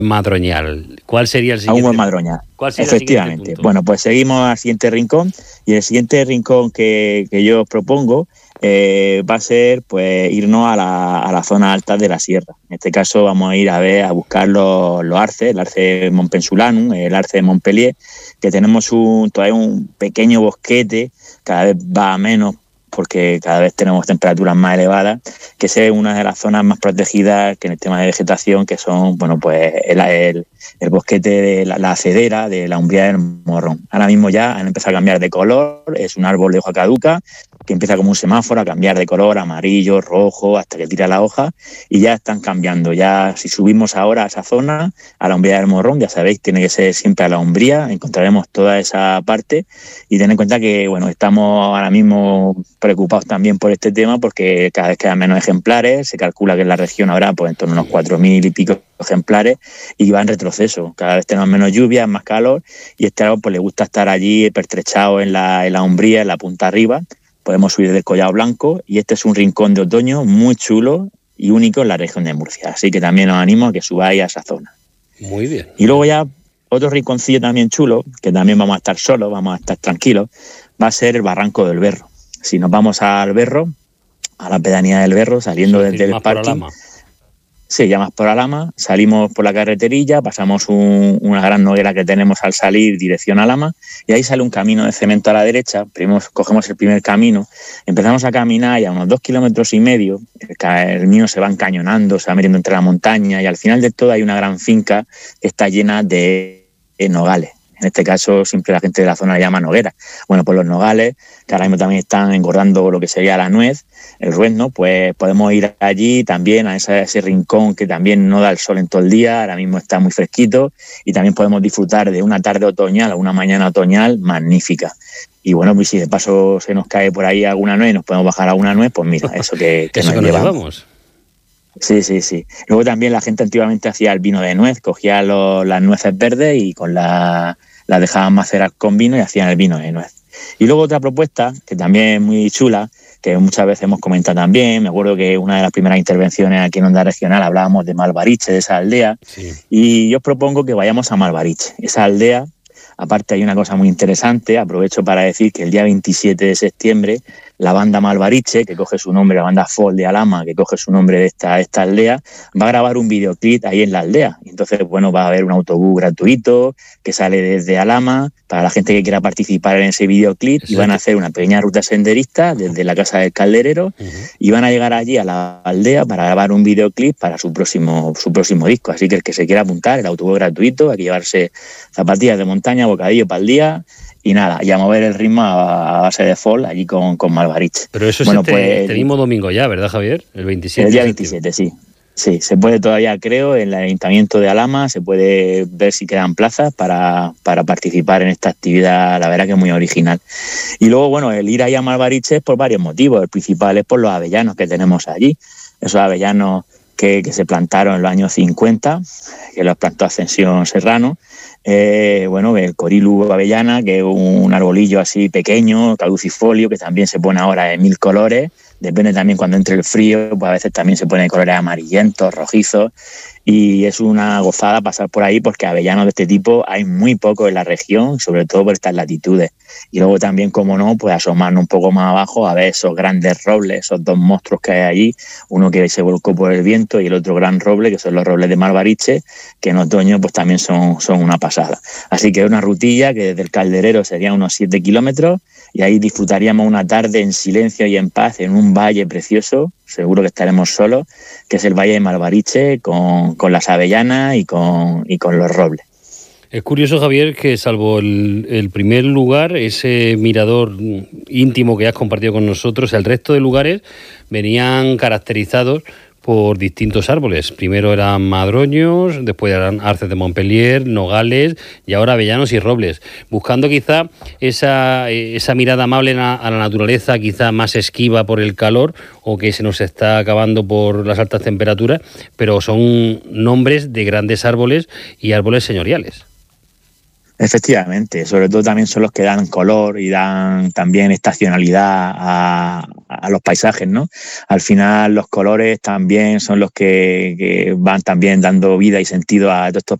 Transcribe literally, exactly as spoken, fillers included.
Madroñal. ¿Cuál sería el siguiente? A un buen madroñal. ¿Cuál sería Efectivamente. el siguiente punto? Bueno, pues seguimos al siguiente rincón, y el siguiente rincón que, que yo os propongo eh, va a ser pues irnos a la, a la zona alta de la sierra. En este caso vamos a ir a ver, a buscar los, los arces, el arce Montpensulanum, el arce de Montpellier, que tenemos un, todavía un pequeño bosquete, cada vez va a menos, porque cada vez tenemos temperaturas más elevadas, que es una de las zonas más protegidas que en el tema de vegetación, que son, bueno, pues el, el, el bosquete de la, la acedera de la umbría del morrón. Ahora mismo ya han empezado a cambiar de color, es un árbol de hoja caduca, que empieza como un semáforo a cambiar de color, amarillo, rojo, hasta que tira la hoja, y ya están cambiando. Ya si subimos ahora a esa zona, a la umbría del morrón, ya sabéis, tiene que ser siempre a la umbría, encontraremos toda esa parte, y ten en cuenta que, bueno, estamos ahora mismo preocupados también por este tema, porque cada vez quedan menos ejemplares, se calcula que en la región habrá pues en torno a unos cuatro mil y pico ejemplares, y va en retroceso, cada vez tenemos menos lluvia, más calor, y este árbol pues le gusta estar allí pertrechado en la, en la umbría, en la punta arriba. Podemos subir del Collado Blanco, y este es un rincón de otoño muy chulo y único en la región de Murcia, así que también os animo a que subáis a esa zona. Muy bien. Y luego ya otro rinconcillo también chulo, que también vamos a estar solos, vamos a estar tranquilos, va a ser el Barranco del Berro. Si nos vamos al Berro, a la pedanía del Berro, saliendo sí, desde el parking, sí, ya más por Alhama, salimos por la carreterilla, pasamos un, una gran noguera que tenemos al salir dirección a Alhama, y ahí sale un camino de cemento a la derecha. Primero cogemos el primer camino, empezamos a caminar, y a unos dos kilómetros y medio el, el mío se va encañonando, se va metiendo entre la montaña, y al final de todo hay una gran finca que está llena de, de nogales. En este caso siempre la gente de la zona le llama noguera. Bueno, pues los nogales, que ahora mismo también están engordando lo que sería la nuez, el ruezno, pues podemos ir allí también a ese, ese rincón que también no da el sol en todo el día, ahora mismo está muy fresquito, y también podemos disfrutar de una tarde otoñal o una mañana otoñal magnífica. Y bueno, pues si de paso se nos cae por ahí alguna nuez, nos podemos bajar a una nuez, pues mira, eso que, que eso nos, que nos llevamos. llevamos. Sí, sí, sí. Luego también la gente antiguamente hacía el vino de nuez, cogía los, las nueces verdes y con la, las dejaban macerar con vino y hacían el vino de nuez. Y luego otra propuesta, que también es muy chula, que muchas veces hemos comentado también, me acuerdo que una de las primeras intervenciones aquí en Onda Regional hablábamos de Malvariche, de esa aldea, sí. Y yo os propongo que vayamos a Malvariche. Esa aldea, aparte hay una cosa muy interesante, aprovecho para decir que el día veintisiete de septiembre la banda Malvariche, que coge su nombre, la banda Folk de Alhama, que coge su nombre de esta, esta aldea, va a grabar un videoclip ahí en la aldea. Entonces, bueno, va a haber un autobús gratuito que sale desde Alhama para la gente que quiera participar en ese videoclip, y van a hacer una pequeña ruta senderista desde la Casa del Calderero, uh-huh. y van a llegar allí a la aldea para grabar un videoclip para su próximo, su próximo disco. Así que el que se quiera apuntar, el autobús gratuito, hay que llevarse zapatillas de montaña, bocadillo para el día, y nada, y a mover el ritmo a, a base de folk allí con, con Malvariche. Pero eso bueno, es este, pues, este mismo domingo ya, ¿verdad, Javier? El veintisiete. El día veintisiete, sí. Sí, se puede todavía, creo, en el Ayuntamiento de Alhama, se puede ver si quedan plazas para, para participar en esta actividad, la verdad que es muy original. Y luego, bueno, el ir ahí a Malvariche es por varios motivos. El principal es por los avellanos que tenemos allí. Esos avellanos que, que se plantaron en los años cincuenta, que los plantó Ascensión Serrano. Eh, bueno, el Corilu avellana, que es un arbolillo así pequeño, caducifolio, que también se pone ahora de mil colores. Depende también cuando entre el frío, pues a veces también se pone de colores amarillentos, rojizos, y es una gozada pasar por ahí porque avellanos de este tipo hay muy poco en la región, sobre todo por estas latitudes. Y luego también, como no, pues asomarnos un poco más abajo a ver esos grandes robles, esos dos monstruos que hay allí, uno que se volcó por el viento y el otro gran roble, que son los robles de Malvariche, que en otoño pues también son, son una pasada. Así que es una rutilla que desde el Calderero serían unos siete kilómetros, y ahí disfrutaríamos una tarde en silencio y en paz en un valle precioso, seguro que estaremos solos, que es el Valle de Malvariche, con, con las avellanas y con, y con los robles. Es curioso, Javier, que salvo el, el primer lugar, ese mirador íntimo que has compartido con nosotros, el resto de lugares venían caracterizados por distintos árboles. Primero eran madroños, después eran arces de Montpellier, nogales y ahora avellanos y robles, buscando quizá esa, esa mirada amable a la naturaleza, quizá más esquiva por el calor o que se nos está acabando por las altas temperaturas, pero son nombres de grandes árboles y árboles señoriales. Efectivamente, sobre todo también son los que dan color y dan también estacionalidad a, a los paisajes, ¿no? Al final los colores también son los que, que van también dando vida y sentido a todos estos